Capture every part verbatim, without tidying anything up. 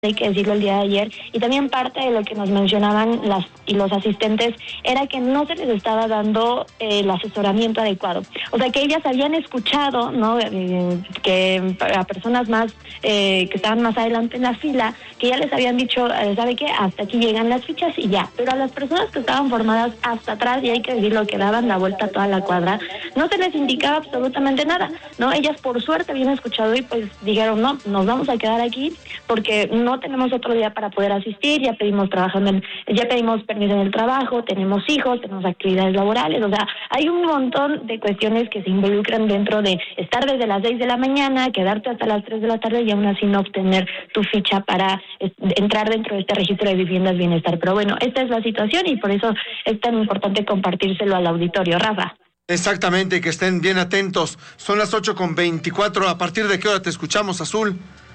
hay que decirlo, el día de ayer, y también parte de lo que nos mencionaban las y los asistentes era que no se les estaba dando eh, el asesoramiento adecuado. O sea, que ellas habían escuchado, ¿no?, eh, que a personas más eh, que estaban más adelante en la fila, que ya les habían dicho, eh, ¿sabe qué? Hasta aquí llegan las fichas y ya. Pero a las personas que estaban formadas hasta atrás, y hay que decirlo, que daban la vuelta a toda la cuadra, no se les indicaba absolutamente nada, ¿no? Ellas por suerte habían escuchado y pues dijeron, no, nos vamos a quedar aquí porque no No tenemos otro día para poder asistir, ya pedimos trabajo en el, ya pedimos permiso en el trabajo, tenemos hijos, tenemos actividades laborales, o sea, hay un montón de cuestiones que se involucran dentro de estar desde las seis de la mañana, quedarte hasta las tres de la tarde y aún así no obtener tu ficha para es, entrar dentro de este registro de viviendas bienestar. Pero bueno, esta es la situación y por eso es tan importante compartírselo al auditorio. Rafa. Exactamente, que estén bien atentos. Son las ocho con veinticuatro. ¿A partir de qué hora te escuchamos, Azul?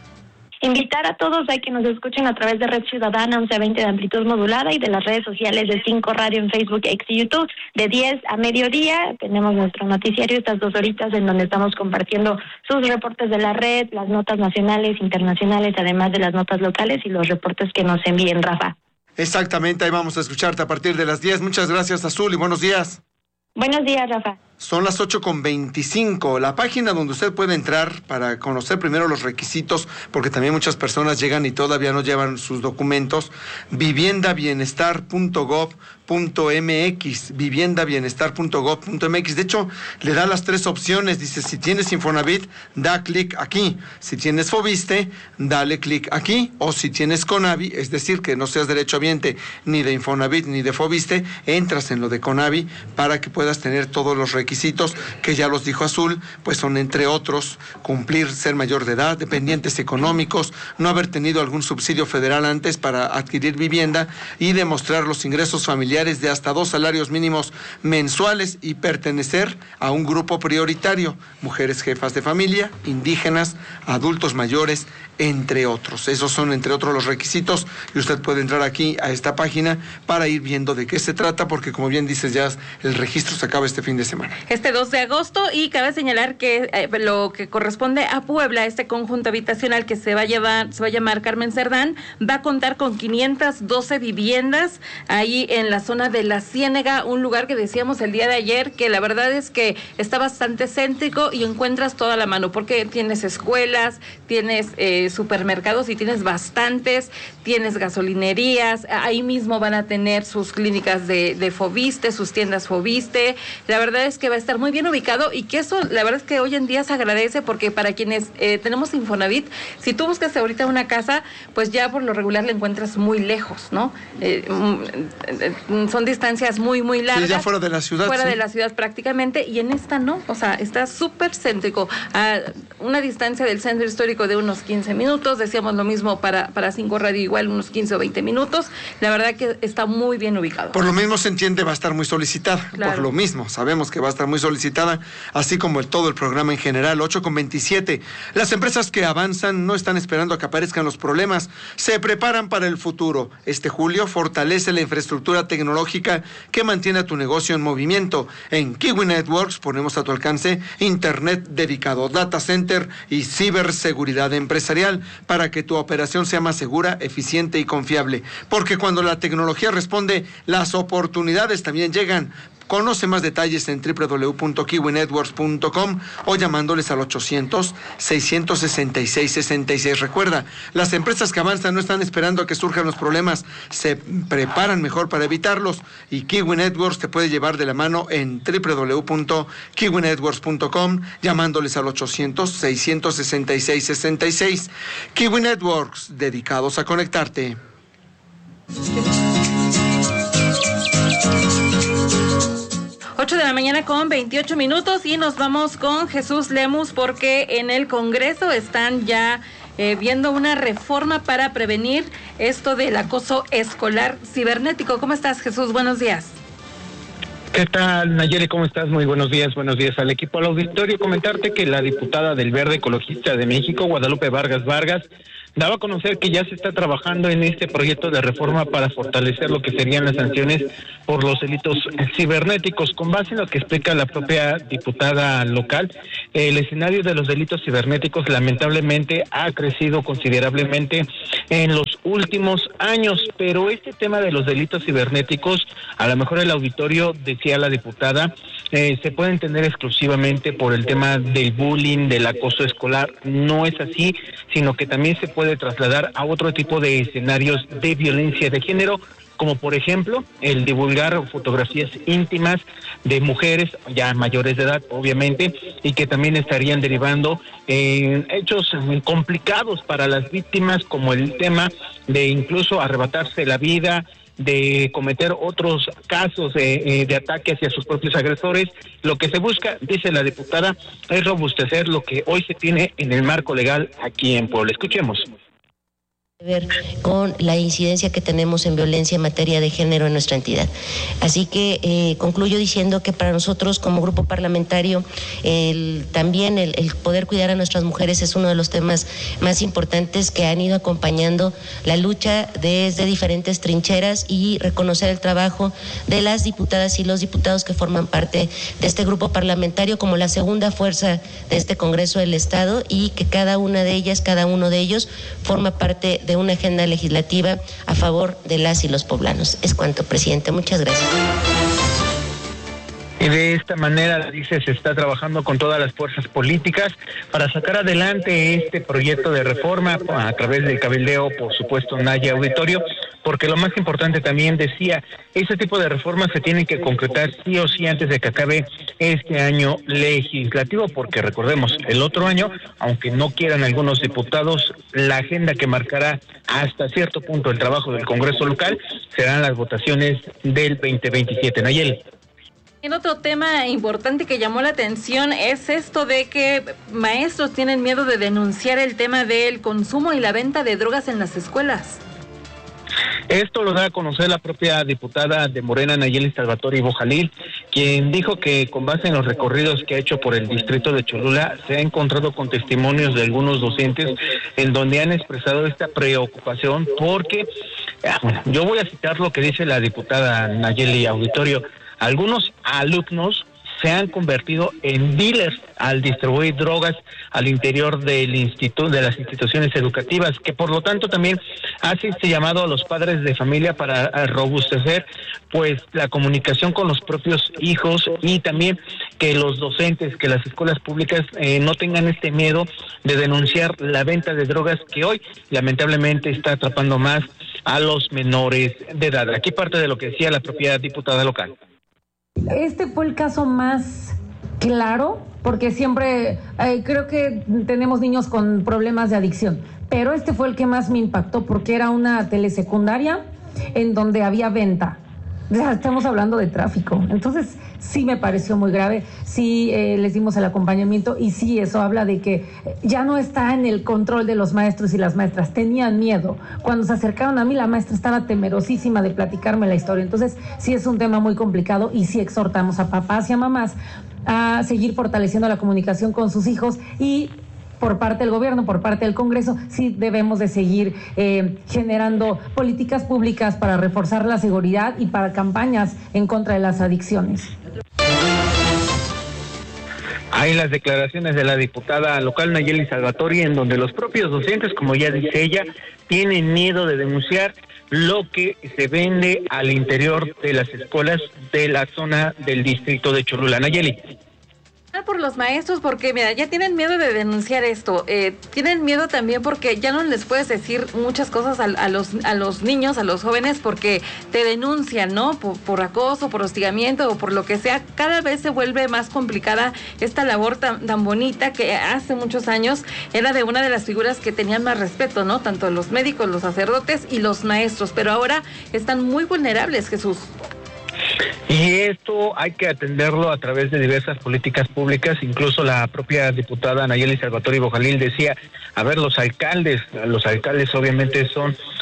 Invitar a todos a que nos escuchen a través de Red Ciudadana once veinte de amplitud modulada y de las redes sociales de cinco Radio en Facebook, X y YouTube. De diez a mediodía tenemos nuestro noticiario, estas dos horitas en donde estamos compartiendo sus reportes de la red, las notas nacionales, internacionales, además de las notas locales y los reportes que nos envíen, Rafa. Exactamente, ahí vamos a escucharte a partir de las diez. Muchas gracias, Azul, y buenos días. Buenos días, Rafa. Son las ocho con veinticinco. La página donde usted puede entrar para conocer primero los requisitos, porque también muchas personas llegan y todavía no llevan sus documentos, vivienda bienestar punto gob punto m x, vivienda bienestar punto gob punto m x. De hecho, le da las tres opciones. Dice, si tienes Infonavit, da clic aquí. Si tienes Foviste, dale clic aquí. O si tienes Conavi, es decir, que no seas derechohabiente ni de Infonavit ni de Foviste, entras en lo de Conavi para que puedas tener todos los requisitos requisitos que ya los dijo Azul, pues son entre otros cumplir, ser mayor de edad, dependientes económicos, no haber tenido algún subsidio federal antes para adquirir vivienda y demostrar los ingresos familiares de hasta dos salarios mínimos mensuales y pertenecer a un grupo prioritario, mujeres jefas de familia, indígenas, adultos mayores, entre otros. Esos son entre otros los requisitos y usted puede entrar aquí a esta página para ir viendo de qué se trata, porque como bien dices, ya el registro se acaba este fin de semana. Este dos de agosto, y cabe señalar que eh, lo que corresponde a Puebla, este conjunto habitacional que se va a llevar, se va a llamar Carmen Cerdán, va a contar con quinientas doce viviendas ahí en la zona de La Ciénega, un lugar que decíamos el día de ayer que la verdad es que está bastante céntrico y encuentras toda la mano, porque tienes escuelas, tienes eh, supermercados y tienes bastantes, tienes gasolinerías, ahí mismo van a tener sus clínicas de, de Foviste, sus tiendas Foviste. La verdad es que va a estar muy bien ubicado y que eso, la verdad es que hoy en día se agradece, porque para quienes eh, tenemos Infonavit, si tú buscas ahorita una casa, pues ya por lo regular la encuentras muy lejos, ¿no? Eh, son distancias muy, muy largas. Sí, ya fuera de la ciudad. Fuera sí. de la ciudad prácticamente, y en esta no, o sea, está súper céntrico, a una distancia del centro histórico de unos quince minutos, decíamos lo mismo para, para cinco Radio, igual unos quince o veinte minutos, la verdad que está muy bien ubicado. Por lo mismo se entiende, va a estar muy solicitada, claro. Por lo mismo, sabemos que va a estar muy solicitada, así como el, todo el programa en general. Ocho con veintisiete. Las empresas que avanzan no están esperando a que aparezcan los problemas, se preparan para el futuro. Este julio fortalece la infraestructura tecnológica que mantiene a tu negocio en movimiento. En Kiwi Networks ponemos a tu alcance internet dedicado, data center y ciberseguridad empresarial para que tu operación sea más segura, eficiente y confiable. Porque cuando la tecnología responde, las oportunidades también llegan. Conoce más detalles en doble u doble u doble u punto kiwi networks punto com o llamándoles al ochocientos, seiscientos sesenta y seis, sesenta y seis. Recuerda, las empresas que avanzan no están esperando a que surjan los problemas, se preparan mejor para evitarlos, y Kiwi Networks te puede llevar de la mano en doble u doble u doble u punto kiwi networks punto com llamándoles al ochocientos, seiscientos sesenta y seis, sesenta y seis. Kiwi Networks, dedicados a conectarte. ocho de la mañana con veintiocho minutos y nos vamos con Jesús Lemus, porque en el Congreso están ya eh, viendo una reforma para prevenir esto del acoso escolar cibernético. ¿Cómo estás, Jesús? Buenos días. ¿Qué tal, Nayeli? ¿Cómo estás? Muy buenos días, buenos días al equipo, al auditorio. Comentarte que la diputada del Verde Ecologista de México, Guadalupe Vargas Vargas, daba a conocer que ya se está trabajando en este proyecto de reforma para fortalecer lo que serían las sanciones por los delitos cibernéticos. Con base en lo que explica la propia diputada local, el escenario de los delitos cibernéticos lamentablemente ha crecido considerablemente en los últimos años, pero este tema de los delitos cibernéticos, a lo mejor el auditorio, decía la diputada, eh, se puede entender exclusivamente por el tema del bullying, del acoso escolar. No es así, sino que también se puede trasladar a otro tipo de escenarios de violencia de género, como por ejemplo el divulgar fotografías íntimas de mujeres ya mayores de edad, obviamente, y que también estarían derivando en hechos complicados para las víctimas, como el tema de incluso arrebatarse la vida, de cometer otros casos eh, eh, de ataque hacia sus propios agresores. Lo que se busca, dice la diputada, es robustecer lo que hoy se tiene en el marco legal aquí en Puebla. Escuchemos. Ver con la incidencia que tenemos en violencia en materia de género en nuestra entidad. Así que eh, concluyo diciendo que para nosotros como grupo parlamentario el, también el, el poder cuidar a nuestras mujeres es uno de los temas más importantes que han ido acompañando la lucha desde diferentes trincheras, y reconocer el trabajo de las diputadas y los diputados que forman parte de este grupo parlamentario como la segunda fuerza de este Congreso del Estado, y que cada una de ellas, cada uno de ellos forma parte de una agenda legislativa a favor de las y los poblanos. Es cuanto, presidente. Muchas gracias. Y de esta manera, dice, se está trabajando con todas las fuerzas políticas para sacar adelante este proyecto de reforma a través del cabildeo, por supuesto, Naya Auditorio, porque lo más importante también, decía, ese tipo de reformas se tienen que concretar sí o sí antes de que acabe este año legislativo, porque recordemos, el otro año, aunque no quieran algunos diputados, la agenda que marcará hasta cierto punto el trabajo del Congreso local serán las votaciones del veinte veintisiete. Nayeli. En otro tema importante que llamó la atención es esto de que maestros tienen miedo de denunciar el tema del consumo y la venta de drogas en las escuelas. Esto lo da a conocer la propia diputada de Morena, Nayeli Salvatore Bojalil, quien dijo que con base en los recorridos que ha hecho por el distrito de Cholula, se ha encontrado con testimonios de algunos docentes en donde han expresado esta preocupación porque, bueno, yo voy a citar lo que dice la diputada Nayeli Auditorio. Algunos alumnos se han convertido en dealers al distribuir drogas al interior del instituto, de las instituciones educativas, que por lo tanto también hace este llamado a los padres de familia para robustecer pues la comunicación con los propios hijos, y también que los docentes, que las escuelas públicas eh, no tengan este miedo de denunciar la venta de drogas que hoy lamentablemente está atrapando más a los menores de edad. Aquí parte de lo que decía la propia diputada local. Este fue el caso más claro, porque siempre eh, creo que tenemos niños con problemas de adicción, pero este fue el que más me impactó porque era una telesecundaria en donde había venta. Ya estamos hablando de tráfico, entonces sí me pareció muy grave, sí eh, les dimos el acompañamiento, y sí, eso habla de que ya no está en el control de los maestros y las maestras, tenían miedo. Cuando se acercaron a mí, la maestra estaba temerosísima de platicarme la historia, entonces sí es un tema muy complicado, y sí exhortamos a papás y a mamás a seguir fortaleciendo la comunicación con sus hijos, y por parte del gobierno, por parte del Congreso, sí debemos de seguir eh, generando políticas públicas para reforzar la seguridad y para campañas en contra de las adicciones. Hay las declaraciones de la diputada local Nayeli Salvatore, en donde los propios docentes, como ya dice ella, tienen miedo de denunciar lo que se vende al interior de las escuelas de la zona del distrito de Cholula. Nayeli. Por los maestros, porque mira, ya tienen miedo de denunciar esto, eh, tienen miedo también porque ya no les puedes decir muchas cosas a, a los a los niños, a los jóvenes, porque te denuncian, ¿no? Por, por acoso, por hostigamiento o por lo que sea. Cada vez se vuelve más complicada esta labor tan, tan bonita que hace muchos años era de una de las figuras que tenían más respeto, ¿no? Tanto los médicos, los sacerdotes y los maestros, pero ahora están muy vulnerables, Jesús. Y esto hay que atenderlo a través de diversas políticas públicas. Incluso la propia diputada Nayeli Salvatore Bojalil decía, a ver, los alcaldes, los alcaldes obviamente son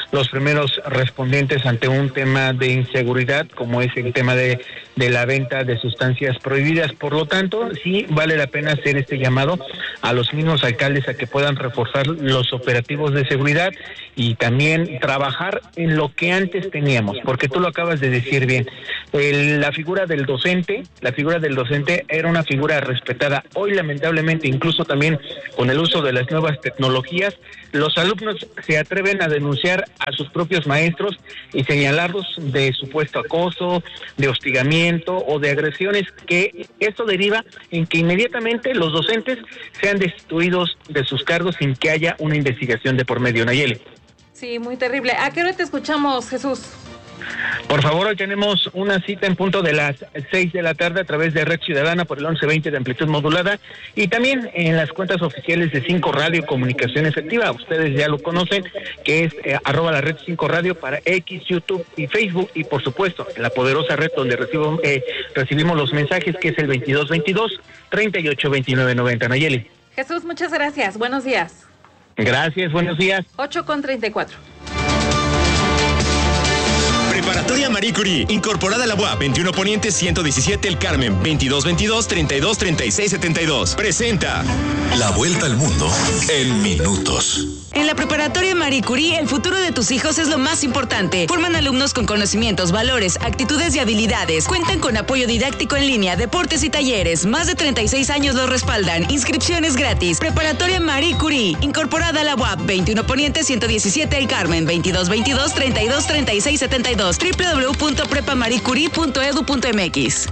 los primeros respondientes ante un tema de inseguridad como es el tema de, de la venta de sustancias prohibidas. Por lo tanto, sí vale la pena hacer este llamado a los mismos alcaldes a que puedan reforzar los operativos de seguridad y también trabajar en lo que antes teníamos, porque tú lo acabas de decir bien. El, la figura del docente, la figura del docente era una figura respetada. Hoy, lamentablemente, incluso también con el uso de las nuevas tecnologías, los alumnos se atreven a denunciar a sus propios maestros y señalarlos de supuesto acoso, de hostigamiento o de agresiones, que esto deriva en que inmediatamente los docentes sean destituidos de sus cargos sin que haya una investigación de por medio. Nayeli. Sí, muy terrible. ¿A qué hora te escuchamos, Jesús? Por favor, hoy tenemos una cita en punto de las seis de la tarde a través de Red Ciudadana por el once veinte de amplitud modulada y también en las cuentas oficiales de cinco Radio Comunicación Efectiva. Ustedes ya lo conocen, que es eh, arroba la red cinco Radio para X, YouTube y Facebook, y por supuesto en la poderosa red donde recibo, eh, recibimos los mensajes, que es el veintidós veintidós, treinta y ocho veintinueve noventa. Nayeli. Jesús, muchas gracias. Buenos días. Gracias, buenos días. ocho con treinta y cuatro. Preparatoria Marie Curie, incorporada a la U A P, veintiuno Poniente ciento diecisiete El Carmen, veintidós veintidós, treinta y dos treinta y seis setenta y dos. Presenta La vuelta al mundo en minutos. En la Preparatoria Marie Curie, el futuro de tus hijos es lo más importante. Forman alumnos con conocimientos, valores, actitudes y habilidades. Cuentan con apoyo didáctico en línea, deportes y talleres. Más de treinta y seis años los respaldan. Inscripciones gratis. Preparatoria Marie Curie, incorporada a la U A P, veintiuno Poniente ciento diecisiete El Carmen, veintidós veintidós, treinta y dos treinta y seis setenta y dos. doble u doble u doble u punto prepa marie curie punto edu punto m x.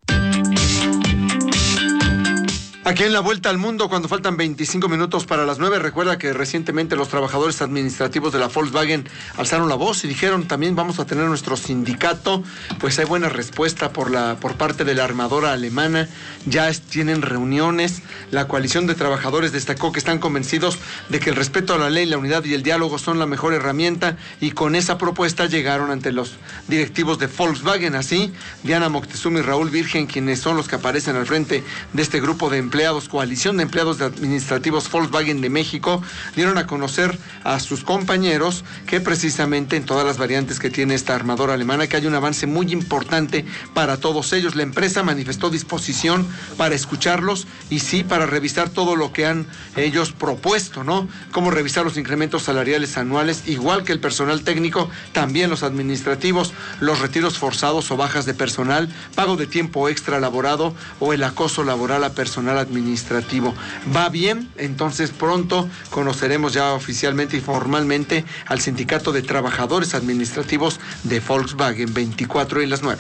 Aquí en la vuelta al mundo, cuando faltan veinticinco minutos para las nueve, recuerda que recientemente los trabajadores administrativos de la Volkswagen alzaron la voz y dijeron también vamos a tener nuestro sindicato. Pues hay buena respuesta por la por parte de la armadora alemana. Ya es, tienen reuniones. La coalición de trabajadores destacó que están convencidos de que el respeto a la ley, la unidad y el diálogo son la mejor herramienta, y con esa propuesta llegaron ante los directivos de Volkswagen. Así, Diana Moctezuma y Raúl Virgen, quienes son los que aparecen al frente de este grupo de empleados, coalición de empleados administrativos Volkswagen de México, dieron a conocer a sus compañeros que precisamente en todas las variantes que tiene esta armadora alemana, que hay un avance muy importante para todos ellos. La empresa manifestó disposición para escucharlos y sí para revisar todo lo que han ellos propuesto, ¿no? Como revisar los incrementos salariales anuales, igual que el personal técnico, también los administrativos, los retiros forzados o bajas de personal, pago de tiempo extra laborado o el acoso laboral a personal administrativo. Va bien, entonces pronto conoceremos ya oficialmente y formalmente al Sindicato de Trabajadores Administrativos de Volkswagen. Veinticuatro y las nueve.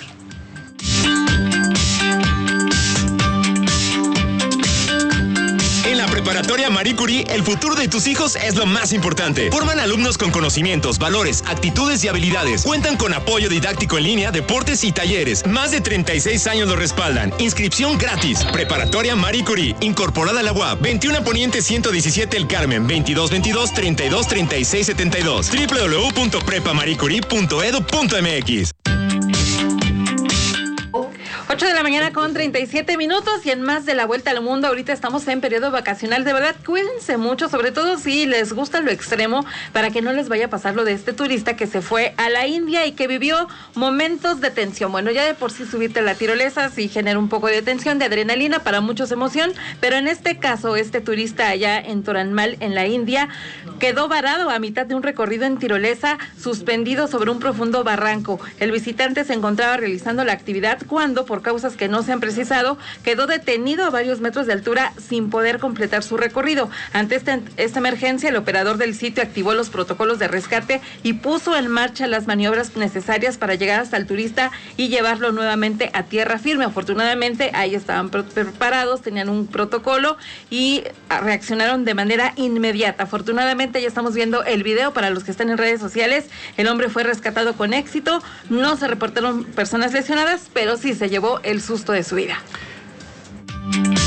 Preparatoria Marie Curie, el futuro de tus hijos es lo más importante. Forman alumnos con conocimientos, valores, actitudes y habilidades. Cuentan con apoyo didáctico en línea, deportes y talleres. Más de treinta y seis años lo respaldan. Inscripción gratis. Preparatoria Marie Curie, incorporada a la U A P, veintiuno Poniente ciento diecisiete El Carmen, veintidós veintidós, treinta y dos treinta y seis setenta y dos. doble u doble u doble u punto prepa marie curie punto edu punto m x. ocho de la mañana con treinta y siete minutos y en más de la vuelta al mundo. Ahorita estamos en periodo vacacional. De verdad, cuídense mucho, sobre todo si les gusta lo extremo, para que no les vaya a pasar lo de este turista que se fue a la India y que vivió momentos de tensión. Bueno, ya de por sí subirte a la tirolesa sí genera un poco de tensión, de adrenalina, para muchos emoción, pero en este caso, este turista allá en Toranmal, en la India, quedó varado a mitad de un recorrido en tirolesa, suspendido sobre un profundo barranco. El visitante se encontraba realizando la actividad cuando, por causas que no se han precisado, quedó detenido a varios metros de altura sin poder completar su recorrido. Ante esta, esta emergencia, el operador del sitio activó los protocolos de rescate y puso en marcha las maniobras necesarias para llegar hasta el turista y llevarlo nuevamente a tierra firme. Afortunadamente, ahí estaban preparados, tenían un protocolo y reaccionaron de manera inmediata. Afortunadamente, ya estamos viendo el video para los que están en redes sociales. El hombre fue rescatado con éxito, no se reportaron personas lesionadas, pero sí se llevó el susto de su vida.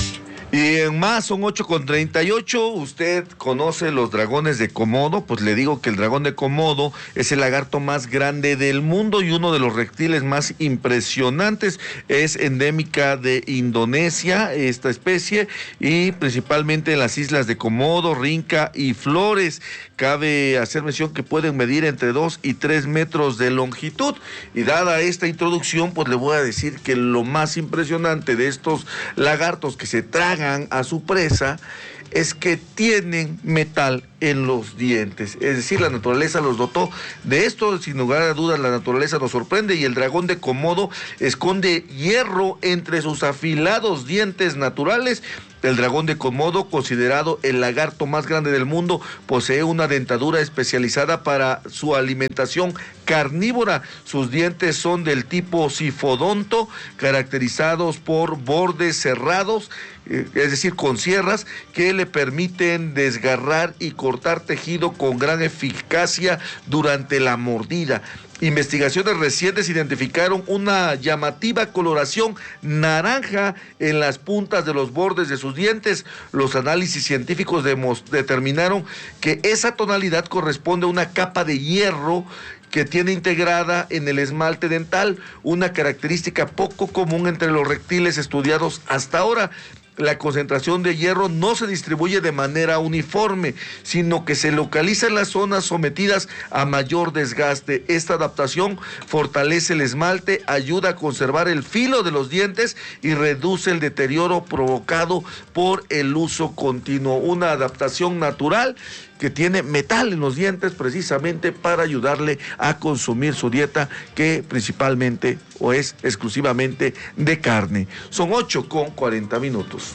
Y en más, son ocho con treinta y ocho, usted conoce los dragones de Komodo, pues le digo que el dragón de Komodo es el lagarto más grande del mundo y uno de los reptiles más impresionantes. Es endémica de Indonesia, esta especie, y principalmente en las islas de Komodo, Rinca y Flores. Cabe hacer mención que pueden medir entre dos y tres metros de longitud. Y dada esta introducción, pues le voy a decir que lo más impresionante de estos lagartos que se tragan a su presa es que tienen metal en los dientes, es decir, la naturaleza los dotó de esto. Sin lugar a dudas, la naturaleza nos sorprende y el dragón de Komodo esconde hierro entre sus afilados dientes naturales. El dragón de Komodo, considerado el lagarto más grande del mundo, posee una dentadura especializada para su alimentación carnívora. Sus dientes son del tipo cifodonto, caracterizados por bordes cerrados, eh, es decir, con sierras que le permiten desgarrar y cortar tejido con gran eficacia durante la mordida. Investigaciones recientes identificaron una llamativa coloración naranja en las puntas de los bordes de sus dientes. Los análisis científicos determinaron que esa tonalidad corresponde a una capa de hierro que tiene integrada en el esmalte dental, una característica poco común entre los reptiles estudiados hasta ahora. La concentración de hierro no se distribuye de manera uniforme, sino que se localiza en las zonas sometidas a mayor desgaste. Esta adaptación fortalece el esmalte, ayuda a conservar el filo de los dientes y reduce el deterioro provocado por el uso continuo. Una adaptación natural que tiene metal en los dientes precisamente para ayudarle a consumir su dieta, que principalmente o es exclusivamente de carne. Son ocho con cuarenta minutos.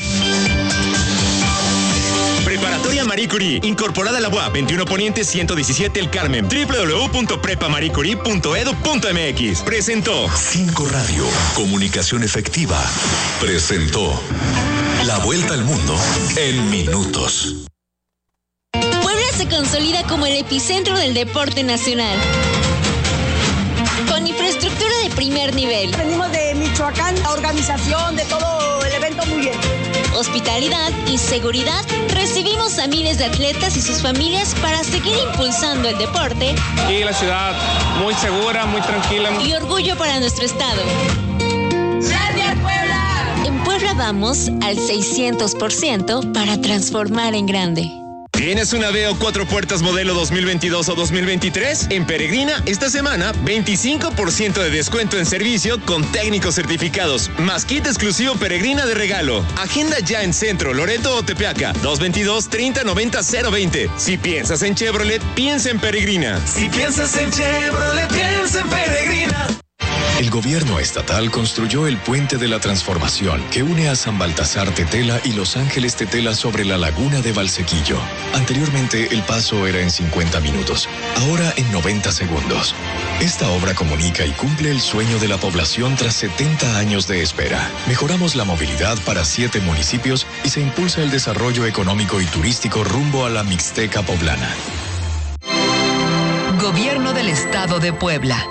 Preparatoria Marie Curie, incorporada a la U A P, veintiuno Poniente ciento diecisiete El Carmen, doble u doble u doble u punto prepa marie curie punto edu punto m x. Presentó Cinco Radio, comunicación efectiva. Presentó La Vuelta al Mundo en minutos. Puebla se consolida como el epicentro del deporte nacional, con infraestructura de primer nivel. Venimos de Michoacán, la organización de todo el evento muy bien. Hospitalidad y seguridad. Recibimos a miles de atletas y sus familias para seguir impulsando el deporte. Y la ciudad muy segura, muy tranquila. Y orgullo para nuestro estado. ¡Gracias, Puebla! En Puebla vamos al seiscientos por ciento para transformar en grande. ¿Tienes una Veo cuatro puertas modelo dos mil veintidós o dos mil veintitrés? En Peregrina, esta semana, veinticinco por ciento de descuento en servicio con técnicos certificados, más kit exclusivo Peregrina de regalo. Agenda ya en Centro, Loreto o Tepeaca, dos veintidós, treinta, noventa, cero veinte. Si piensas en Chevrolet, piensa en Peregrina. Si piensas en Chevrolet, piensa en Peregrina. El gobierno estatal construyó el Puente de la Transformación que une a San Baltasar Tetela y Los Ángeles Tetela sobre la laguna de Valsequillo. Anteriormente el paso era en cincuenta minutos, ahora en noventa segundos. Esta obra comunica y cumple el sueño de la población tras setenta años de espera. Mejoramos la movilidad para siete municipios y se impulsa el desarrollo económico y turístico rumbo a la Mixteca poblana. Gobierno del Estado de Puebla.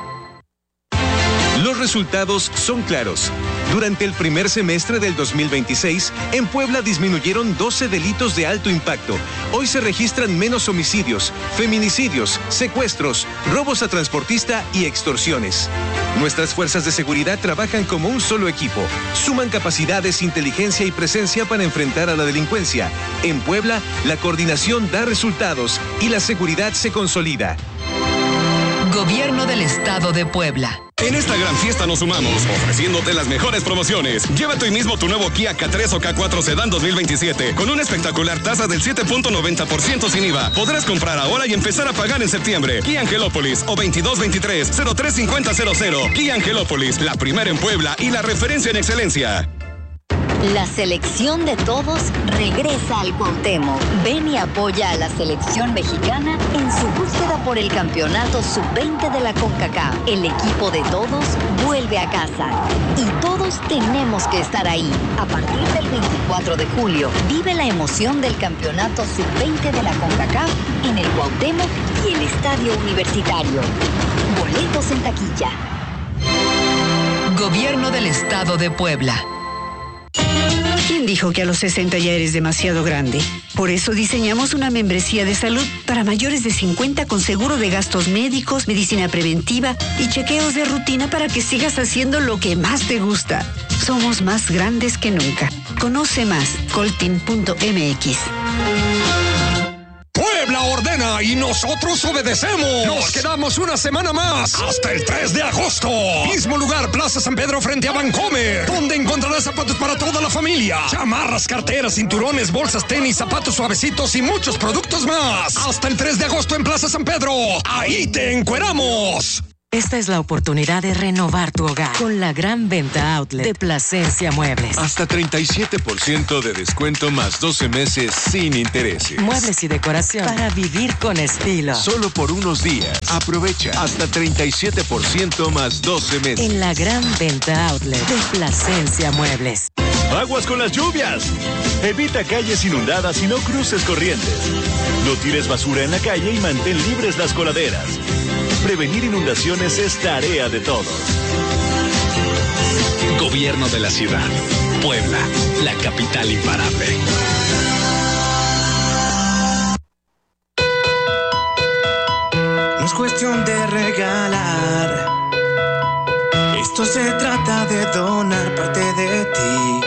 Los resultados son claros. Durante el primer semestre del dos mil veintiséis, en Puebla disminuyeron doce delitos de alto impacto. Hoy se registran menos homicidios, feminicidios, secuestros, robos a transportista y extorsiones. Nuestras fuerzas de seguridad trabajan como un solo equipo. Suman capacidades, inteligencia y presencia para enfrentar a la delincuencia. En Puebla, la coordinación da resultados y la seguridad se consolida. Gobierno del Estado de Puebla. En esta gran fiesta nos sumamos, ofreciéndote las mejores promociones. Llévate hoy mismo tu nuevo Kia K tres o K cuatro Sedán dos mil veintisiete, con una espectacular tasa del siete punto noventa por ciento sin I V A. Podrás comprar ahora y empezar a pagar en septiembre. Kia Angelópolis o veintidós veintitrés, cero tres cincuenta cero cero. Kia Angelópolis, la primera en Puebla y la referencia en excelencia. La selección de todos regresa al Cuauhtémoc. Ven y apoya a la selección mexicana en su búsqueda por el campeonato sub veinte de la CONCACAF. El equipo de todos vuelve a casa y todos tenemos que estar ahí. A partir del veinticuatro de julio, vive la emoción del campeonato sub veinte de la CONCACAF en el Cuauhtémoc y el Estadio Universitario. Boletos en taquilla. Gobierno del Estado de Puebla. ¿Quién dijo que a los sesenta ya eres demasiado grande? Por eso diseñamos una membresía de salud para mayores de cincuenta con seguro de gastos médicos, medicina preventiva y chequeos de rutina para que sigas haciendo lo que más te gusta. Somos más grandes que nunca. Conoce más, coltin punto m x. Puebla ordena y nosotros obedecemos. Nos quedamos una semana más hasta el tres de agosto. Mismo lugar, Plaza San Pedro frente a Vancomer, donde encontrarás zapatos para toda la familia, chamarras, carteras, cinturones, bolsas, tenis, zapatos suavecitos y muchos productos más. Hasta el tres de agosto en Plaza San Pedro. Ahí te encueramos. Esta es la oportunidad de renovar tu hogar con la gran venta outlet de Plasencia Muebles. Hasta treinta y siete por ciento de descuento más doce meses sin intereses. Muebles y decoración para vivir con estilo. Solo por unos días. Aprovecha hasta treinta y siete por ciento más doce meses. En la gran venta outlet de Plasencia Muebles. Aguas con las lluvias. Evita calles inundadas y no cruces corrientes. No tires basura en la calle y mantén libres las coladeras. Prevenir inundaciones es tarea de todos. Gobierno de la ciudad. Puebla, la capital imparable. No es cuestión de regalar. Esto se trata de donar parte de ti.